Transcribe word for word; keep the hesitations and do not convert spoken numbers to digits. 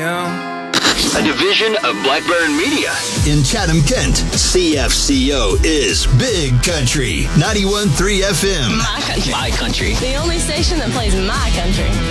Yeah. A division of Blackburn Media. In Chatham, Kent, C F C O is Big Country, ninety-one point three F M. My country. My country. The only station that plays my country.